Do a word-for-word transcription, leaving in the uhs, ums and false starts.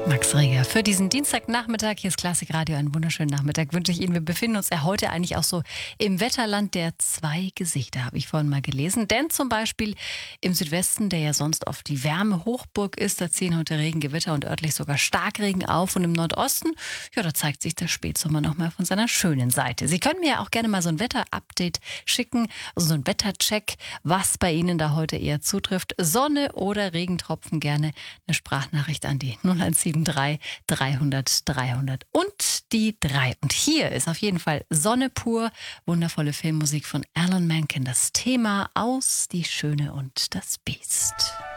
Max Reger, für diesen Dienstagnachmittag, hier ist Klassikradio, einen wunderschönen Nachmittag wünsche ich Ihnen. Wir befinden uns ja heute eigentlich auch so im Wetterland der zwei Gesichter, habe ich vorhin mal gelesen. Denn zum Beispiel im Südwesten, der ja sonst oft die Wärmehochburg ist, da ziehen heute Regen, Gewitter und örtlich sogar Starkregen auf. Und im Nordosten, ja, da zeigt sich der Spätsommer nochmal von seiner schönen Seite. Sie können mir ja auch gerne mal so ein Wetterupdate schicken, also so ein Wettercheck, was bei Ihnen da heute eher zutrifft. Sonne oder Regentropfen, gerne eine Sprachnachricht an die null eins sieben drei dreihundert dreihundert und die drei. Und hier ist auf jeden Fall Sonne pur, wundervolle Filmmusik von Alan Menken, das Thema aus Die Schöne und das Biest.